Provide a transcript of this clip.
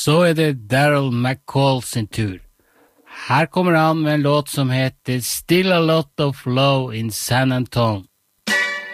Så det Daryl McCall sin tur. Her kommer han med en låt som heter Still a Lot of Love in San Antonio.